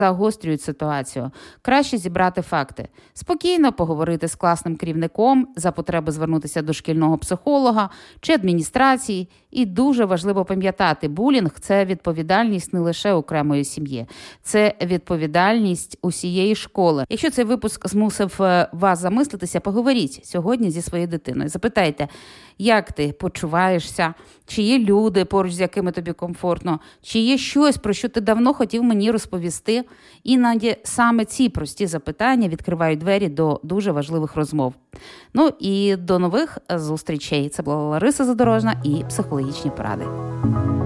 загострюють ситуацію. Краще зібрати факти. Спокійно поговорити з класним керівником, за потреби звернутися до шкільного психолога чи адміністрації. І дуже важливо пам'ятати, булінг – це відповідальність не лише окремої сім'ї. Це відповідальність усієї школи. Якщо цей випуск змусив вас замислитися, поговоріть сьогодні зі своєю дитиною. Запитайте, як ти почуваєшся, чи є люди поруч, з якими тобі комфортно, чи є щось, про що ти давно хотів мені розповісти. Іноді саме ці прості запитання відкривають двері до дуже важливих розмов. Ну і до нових зустрічей. Це була Лариса Задорожна і психологічні поради.